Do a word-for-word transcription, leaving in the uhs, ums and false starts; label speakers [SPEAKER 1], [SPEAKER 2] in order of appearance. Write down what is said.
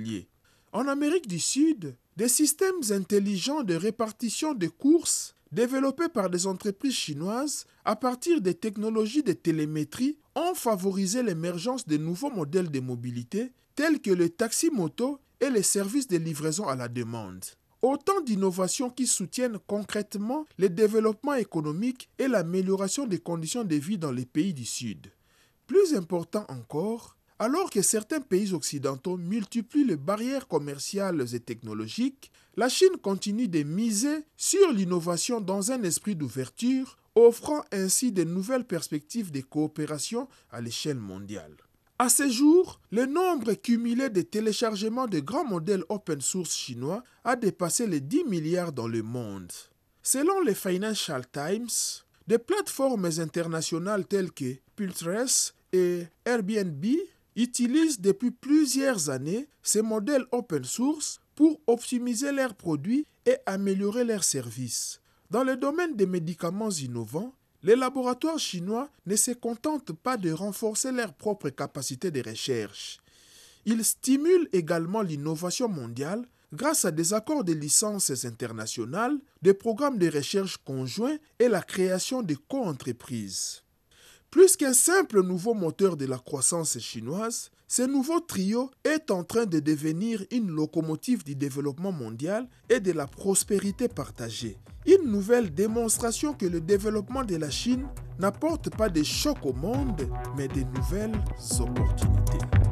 [SPEAKER 1] particulier. En Amérique du Sud, des systèmes intelligents de répartition de courses développés par des entreprises chinoises à partir des technologies de télémétrie ont favorisé l'émergence de nouveaux modèles de mobilité tels que le taxi-moto et les services de livraison à la demande. Autant d'innovations qui soutiennent concrètement le développement économique et l'amélioration des conditions de vie dans les pays du Sud. Plus important encore, alors que certains pays occidentaux multiplient les barrières commerciales et technologiques, la Chine continue de miser sur l'innovation dans un esprit d'ouverture, offrant ainsi de nouvelles perspectives de coopération à l'échelle mondiale. À ce jour, le nombre cumulé de téléchargements de grands modèles open source chinois a dépassé les dix milliards dans le monde. Selon le Financial Times, des plateformes internationales telles que Pinterest et Airbnb utilisent depuis plusieurs années ces modèles open source pour optimiser leurs produits et améliorer leurs services. Dans le domaine des médicaments innovants, les laboratoires chinois ne se contentent pas de renforcer leurs propres capacités de recherche. Ils stimulent également l'innovation mondiale grâce à des accords de licences internationales, des programmes de recherche conjoints et la création de co-entreprises. Plus qu'un simple nouveau moteur de la croissance chinoise, ce nouveau trio est en train de devenir une locomotive du développement mondial et de la prospérité partagée. Une nouvelle démonstration que le développement de la Chine n'apporte pas de choc au monde, mais de nouvelles opportunités.